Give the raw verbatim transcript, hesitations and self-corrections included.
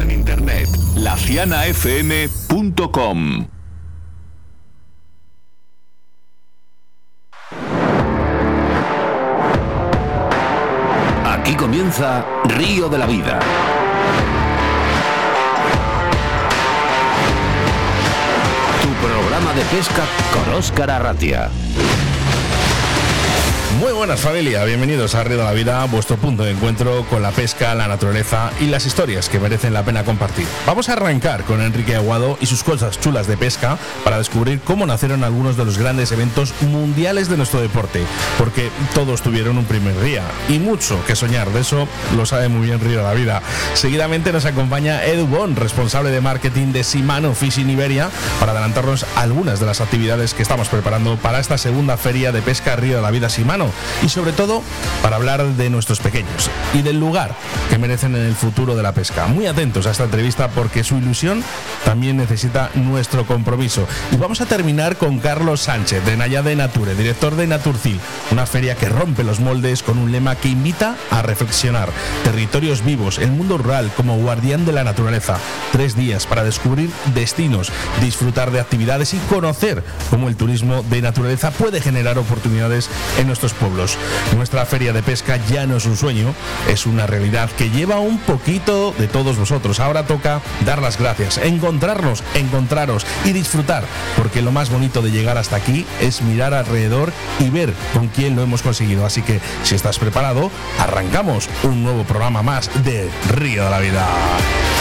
en internet, la ciana f m punto com. Aquí comienza Río de la Vida. Tu programa de pesca con Óscar Arratia. Muy buenas, familia, bienvenidos a Río de la Vida, vuestro punto de encuentro con la pesca, la naturaleza y las historias que merecen la pena compartir. Vamos a arrancar con Enrique Aguado y sus cosas chulas de pesca para descubrir cómo nacieron algunos de los grandes eventos mundiales de nuestro deporte, porque todos tuvieron un primer día y mucho que soñar, de eso lo sabe muy bien Río de la Vida. Seguidamente nos acompaña Edu Bon, responsable de marketing de Shimano Fishing Iberia, para adelantarnos algunas de las actividades que estamos preparando para esta segunda feria de pesca Río de la Vida Shimano, y sobre todo para hablar de nuestros pequeños y del lugar que merecen en el futuro de la pesca. Muy atentos a esta entrevista porque su ilusión también necesita nuestro compromiso. Y vamos a terminar con Carlos Sánchez de Nayade Nature, director de Naturcil, una feria que rompe los moldes con un lema que invita a reflexionar. Territorios vivos, el mundo rural como guardián de la naturaleza. Tres días para descubrir destinos, disfrutar de actividades y conocer cómo el turismo de naturaleza puede generar oportunidades en nuestros pueblos. Nuestra feria de pesca ya no es un sueño, es una realidad que lleva un poquito de todos vosotros. Ahora toca dar las gracias, encontrarnos, encontraros y disfrutar, porque lo más bonito de llegar hasta aquí es mirar alrededor y ver con quién lo hemos conseguido. Así que, si estás preparado, arrancamos un nuevo programa más de Río de la Vida.